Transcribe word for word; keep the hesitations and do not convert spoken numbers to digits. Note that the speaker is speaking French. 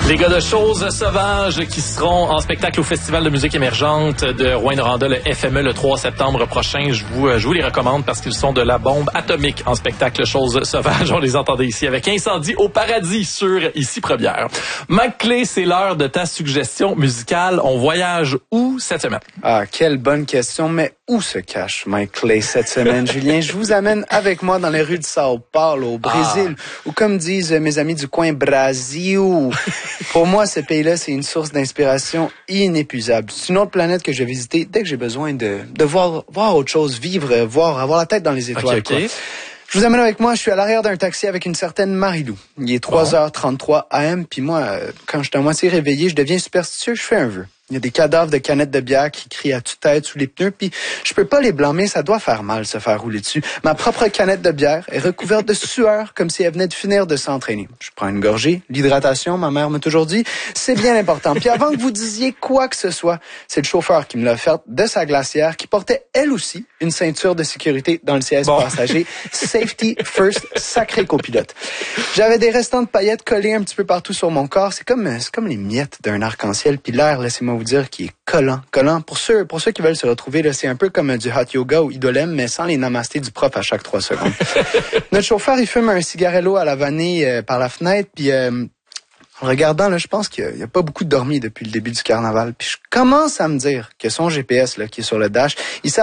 Les gars de Choses Sauvages qui seront en spectacle au Festival de musique émergente de Rouyn-Noranda, le F M E, le trois septembre prochain. Je vous, je vous les recommande parce qu'ils sont de la bombe atomique en spectacle Choses Sauvages. On les entendait ici avec Incendie au paradis sur Ici Première. Mike Clay, c'est l'heure de ta suggestion musicale. On voyage où cette semaine? Ah, quelle bonne question, mais où se cache Mike Clay cette semaine, Julien? Je vous amène avec moi dans les rues de Sao Paulo, au Brésil, ah. ou comme disent mes amis du coin, Brasil. Pour moi, ce pays-là, c'est une source d'inspiration inépuisable. C'est une autre planète que je vais visiter dès que j'ai besoin de, de voir, voir autre chose, vivre, voir, avoir la tête dans les étoiles. Okay, okay. Je vous amène avec moi, je suis à l'arrière d'un taxi avec une certaine Marilou. Il est trois heures trente-trois A M, puis moi, quand je suis à moitié réveillé, je deviens superstitieux, je fais un vœu. Il y a des cadavres de canettes de bière qui crient à tue-tête sous les pneus, puis je peux pas les blâmer, ça doit faire mal se faire rouler dessus. Ma propre canette de bière est recouverte de sueur comme si elle venait de finir de s'entraîner. Je prends une gorgée, l'hydratation, ma mère m'a toujours dit, c'est bien important. Puis avant que vous disiez quoi que ce soit, c'est le chauffeur qui me l'a offert de sa glacière, qui portait elle aussi une ceinture de sécurité dans le siège bon. passager. Safety first, sacré copilote. J'avais des restants de paillettes collés un petit peu partout sur mon corps. C'est comme, c'est comme les miettes d'un arc-en-ciel. Puis l'air, laissez-moi vous dire, qui est collant. Collant. Pour ceux, pour ceux qui veulent se retrouver, là, c'est un peu comme du hot yoga ou idolème, mais sans les namastés du prof à chaque trois secondes. Notre chauffeur, il fume un cigarello à la vanille euh, par la fenêtre, puis euh, en regardant, là, je pense qu'il n'y a, a pas beaucoup dormi depuis le début du carnaval. Puis je commence à me dire que son G P S, là, qui est sur le dash, il